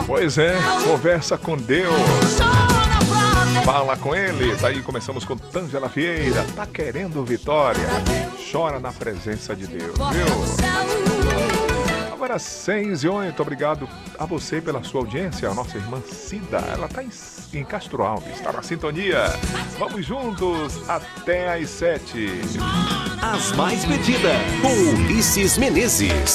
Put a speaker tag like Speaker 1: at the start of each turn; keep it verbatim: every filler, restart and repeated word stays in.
Speaker 1: Pois é, conversa com Deus. Fala com ele. Daí começamos com Tângela Vieira. Tá querendo vitória? Chora na presença de Deus, viu? Agora seis e oito. Obrigado a você pela sua audiência. A nossa irmã Cida, ela tá em, em Castro Alves, está na sintonia. Vamos juntos até às sete.
Speaker 2: As mais pedidas, com Ulisses Menezes.